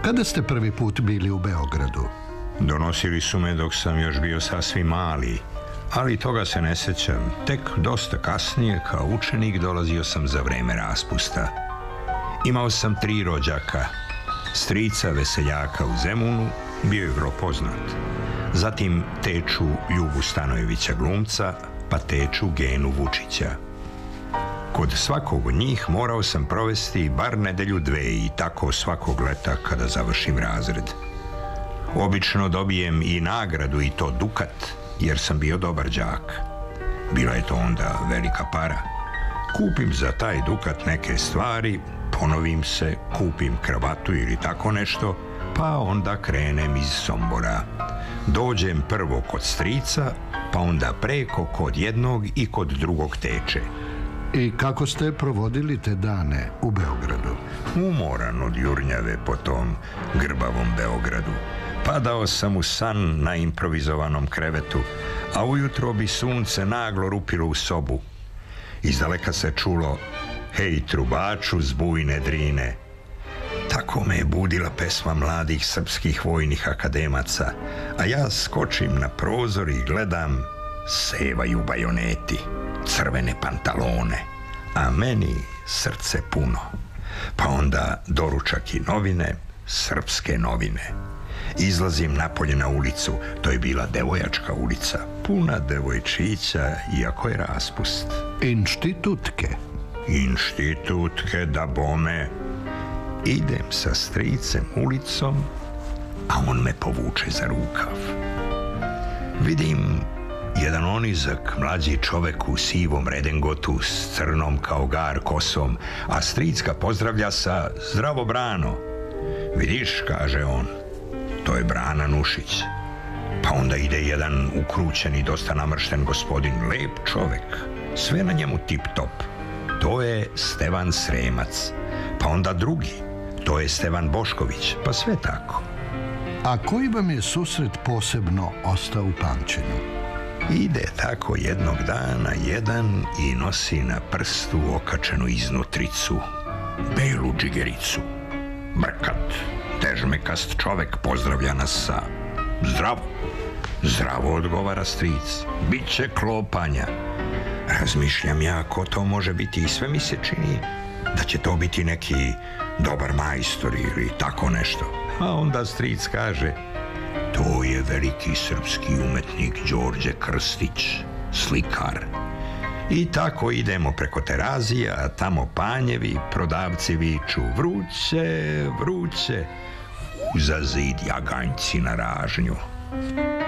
Kada ste prvi put bili u Beogradu? Donosili su me dok sam još bio sasvim mali, ali toga se ne sjećam. Tek dosta kasnije, kao učenik, dolazio sam za vreme raspusta. Imao sam 3 rođaka. Strica Veseljaka u Zemunu, bio je vrlo poznat. Zatim teču Ljubu Stanojevića glumca, pa teču Genu Vučića. Kod svakog od njih morao sam provesti bar nedelju 2 i tako svakog leta kada završim razred. Obično dobijem i nagradu, i to dukat, jer sam bio dobar đak. Bila je to onda velika para. Kupim za taj dukat neke stvari, ponovim se, kupim kravatu ili tako nešto, pa onda krenem iz Sombora. Dođem prvo kod strica, pa onda preko kod jednog i kod drugog teče. I kako ste provodili te dane u Beogradu? Umoran od jurnjave po tom grbavom Beogradu. Padao sam u san na improvizovanom krevetu, a ujutro bi sunce naglo rupilo u sobu. Izdaleka se čulo: "Hej, trubaču s bujne drine." Tako me je budila pesma mladih srpskih vojnih akademaca, a ja skočim na prozor i gledam, sevaju bajoneti, crvene pantalone, a meni srce puno. Pa onda doručak i novine, srpske novine. Izlazim napolje na ulicu, to je bila devojačka ulica, puna devojčića, iako je raspust. Inštitutke. Inštitutke, da bome. Idem sa stricem ulicom, a on me povuče za rukav. Vidim jedan onizak mlađi čovek u sivom redengotu s crnom kao gar kosom, a stric ga pozdravlja sa "Zdravo, Brano." "Vidiš," kaže on, "to je Brana Nušić." Pa onda ide jedan ukrućen i dosta namršten gospodin, lep čovek, sve na njemu tip-top. To je Stevan Sremac. Pa onda drugi, to je Stevan Bošković, pa sve tako. A koji vam je susret posebno ostao u pamćenju? Ide tako jednog dana jedan i nosi na prstu okačenu iznutricu, belu džigericu. Mrkat, težmekast čovek pozdravlja nas sa "Zdravo." "Zdravo," odgovara stric, "biće klopanja." Razmišljam ja ko to može biti i sve mi se čini da će to biti neki dobar majstor ili tako nešto. A onda stric kaže: "To je veliki srpski umetnik Đorđe Krstić, slikar." I tako idemo preko Terazija, a tamo panjevi, prodavci viču: "Vruće, vruće." Uza zid jaganjci na ražnju.